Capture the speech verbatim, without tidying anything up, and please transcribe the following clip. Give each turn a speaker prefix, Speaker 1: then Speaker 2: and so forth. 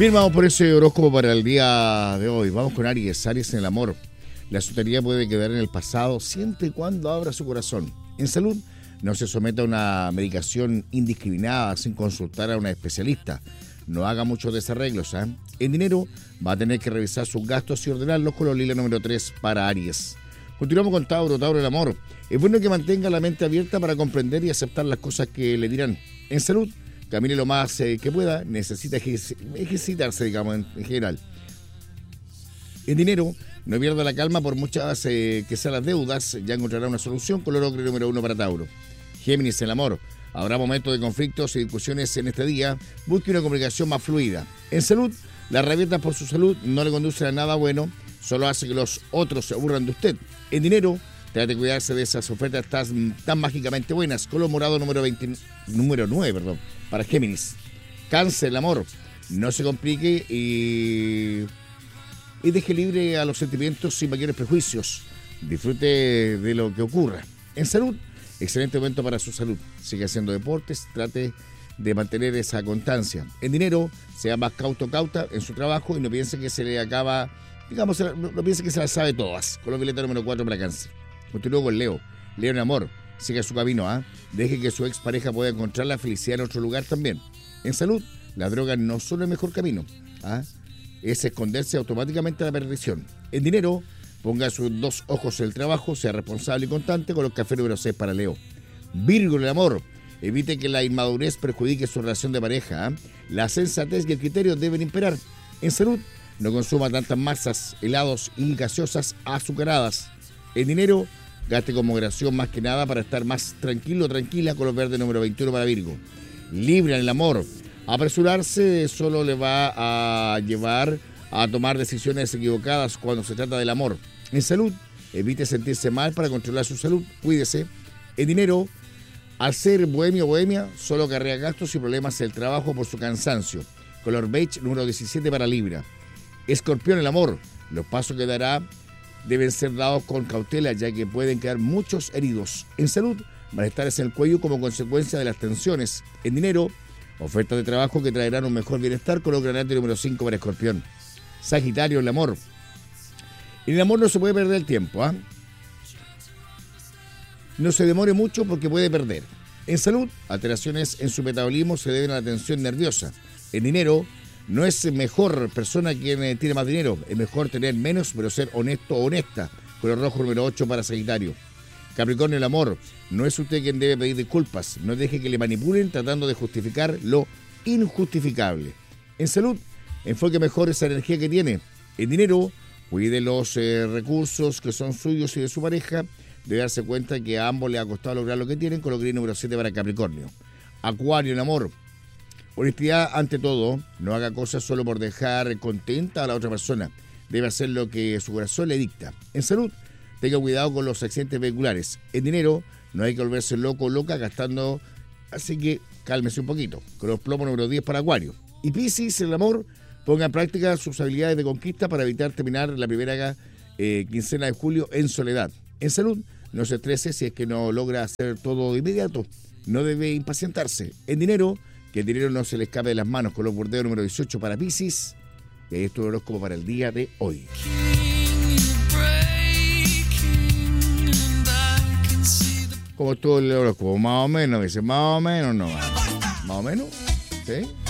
Speaker 1: Bien, vamos por ese horóscopo para el día de hoy. Vamos con Aries. Aries en el amor. La soltería puede quedar en el pasado siempre y cuando abra su corazón. En salud, no se someta a una medicación indiscriminada sin consultar a una especialista. No haga muchos desarreglos. ¿eh? En dinero, va a tener que revisar sus gastos y ordenarlos con la lila número tres para Aries. Continuamos con Tauro. Tauro, el amor. Es bueno que mantenga la mente abierta para comprender y aceptar las cosas que le dirán. En salud, camine lo más eh, que pueda. Necesita ejerc- ejercitarse, digamos, en, en general. En dinero, no pierda la calma por muchas eh, que sean las deudas. Ya encontrará una solución. Color ocre número uno para Tauro. Géminis, el amor. Habrá momentos de conflictos y discusiones en este día. Busque una comunicación más fluida. En salud, las rabietas por su salud no le conducen a nada bueno. Solo hace que los otros se aburran de usted. En dinero, trate de cuidarse de esas ofertas tan, tan mágicamente buenas. Color morado número, veinte, número nueve, perdón, para Géminis. Cáncer, el amor. No se complique y, y deje libre a los sentimientos sin mayores prejuicios. Disfrute de lo que ocurra. En salud, excelente momento para su salud. Sigue haciendo deportes, trate de mantener esa constancia. En dinero, sea más cauto cauta en su trabajo y no piense que se le acaba, digamos, no, no piense que se las sabe todas. Color violeta número cuatro para Cáncer. Continúo con Leo. Leo en amor. Siga su camino, ¿ah? ¿eh? Deje que su expareja pueda encontrar la felicidad en otro lugar también. En salud, las drogas no son el mejor camino. ¿ah? Es esconderse automáticamente a la perdición. En dinero, ponga sus dos ojos en el trabajo, sea responsable y constante con los café número seis para Leo. Virgo en el amor. Evite que la inmadurez perjudique su relación de pareja. ¿eh? La sensatez y el criterio deben imperar. En salud, no consuma tantas masas, helados y gaseosas azucaradas. En dinero, gaste con moderación más que nada para estar más tranquilo o tranquila. Color verde número veintiuno para Virgo. Libra en el amor. Apresurarse solo le va a llevar a tomar decisiones equivocadas cuando se trata del amor. En salud, evite sentirse mal para controlar su salud. Cuídese. En dinero, al ser bohemio o bohemia, solo acarrea gastos y problemas en el trabajo por su cansancio. Color beige número diecisiete para Libra. Escorpión en el amor. Los pasos que dará deben ser dados con cautela, ya que pueden quedar muchos heridos. En salud, malestares en el cuello como consecuencia de las tensiones. En dinero, ofertas de trabajo que traerán un mejor bienestar. Color granate número cinco para Escorpión. Sagitario, el amor. En el amor no se puede perder el tiempo. ¿eh? No se demore mucho porque puede perder. En salud, alteraciones en su metabolismo se deben a la tensión nerviosa. En dinero, no es mejor persona quien tiene más dinero. Es mejor tener menos, pero ser honesto o honesta. Color rojo número ocho para Sagitario. Capricornio, el amor. No es usted quien debe pedir disculpas. No deje que le manipulen tratando de justificar lo injustificable. En salud, enfoque mejor esa energía que tiene. En dinero, cuide los eh, recursos que son suyos y de su pareja. Debe darse cuenta que a ambos les ha costado lograr lo que tienen. Color gris número siete para Capricornio. Acuario, el amor. Honestidad ante todo. No haga cosas solo por dejar contenta a la otra persona. Debe hacer lo que su corazón le dicta. En salud, tenga cuidado con los accidentes vehiculares. En dinero, no hay que volverse loco o loca gastando, así que cálmese un poquito. Color plomo número diez para Acuario. Y Piscis, el amor, ponga en práctica sus habilidades de conquista para evitar terminar la primera eh, quincena de julio en soledad. En salud, no se estrese si es que no logra hacer todo de inmediato. No debe impacientarse. En dinero, que el dinero no se le escape de las manos. Color bordeo número dieciocho para Piscis. Y ahí esto es el horóscopo para el día de hoy. Como todo el horóscopo, más o menos, dice, más o menos, no, más o menos, ¿sí?